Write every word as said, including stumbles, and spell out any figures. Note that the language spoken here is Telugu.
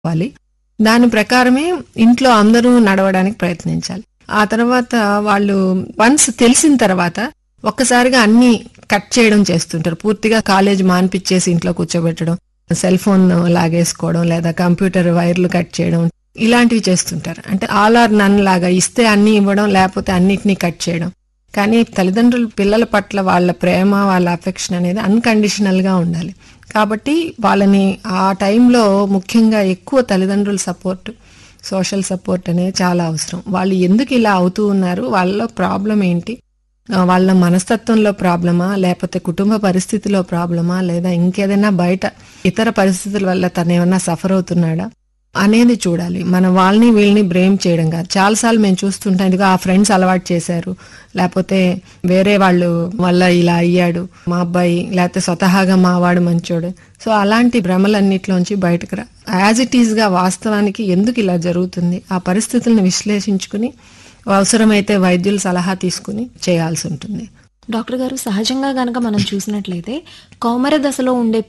వాలి. దాని ప్రకారమే ఇంట్లో అందరూ నడవడానికి ప్రయత్నించాలి. ఆ తర్వాత వాళ్ళు వన్స్ తెలిసిన తర్వాత ఒక్కసారిగా అన్ని కట్ చేయడం చేస్తుంటారు. పూర్తిగా కాలేజ్ మాన్పిచ్చేసి ఇంట్లో కూర్చోబెట్టడం, సెల్ ఫోన్ లాగేసుకోవడం, లేదా కంప్యూటర్ వైర్లు కట్ చేయడం, ఇలాంటివి చేస్తుంటారు. అంటే ఆల్ ఆర్ నన్ లాగా ఇస్తే అన్ని ఇవ్వడం, లేకపోతే అన్నిటినీ కట్ చేయడం. కానీ తల్లిదండ్రులు పిల్లల పట్ల వాళ్ళ ప్రేమ, వాళ్ళ అఫెక్షన్ అనేది అన్కండిషనల్ గా ఉండాలి. కాబట్టి వాళ్ళని ఆ టైంలో ముఖ్యంగా ఎక్కువ తల్లిదండ్రుల సపోర్ట్, సోషల్ సపోర్ట్ అనేది చాలా అవసరం. వాళ్ళు ఎందుకు ఇలా అవుతూ ఉన్నారు, వాళ్ళలో ప్రాబ్లం ఏంటి, వాళ్ళ మనస్తత్వంలో ప్రాబ్లమా, లేకపోతే కుటుంబ పరిస్థితిలో ప్రాబ్లమా, లేదా ఇంకేదైనా బయట ఇతర పరిస్థితుల వల్ల తను ఏమన్నా సఫర్ అవుతున్నాడా అనేది చూడాలి. మన వాళ్ళని వీళ్ళని బ్లేమ్ చేయడం కాదు. చాలాసార్లు మేము చూస్తుంటాం, ఇదిగో ఆ ఫ్రెండ్స్ అలవాటు చేశారు, లేకపోతే వేరే వాళ్ళు వల్ల ఇలా అయ్యాడు మా అబ్బాయి, లేకపోతే స్వతహాగా మా వాడు మంచోడు. సో అలాంటి భ్రమలన్నిట్లోంచి బయటకు రా, యాజ్ ఇట్ ఈస్ గా వాస్తవానికి ఎందుకు ఇలా జరుగుతుంది, ఆ పరిస్థితులను విశ్లేషించుకుని అవసరమైతే వైద్యుల సలహా తీసుకుని చేయాల్సి ఉంటుంది. డాక్టర్ గారు, సహజంగా గనక మనం చూసినట్లయితే కౌమార దశలో ఉండే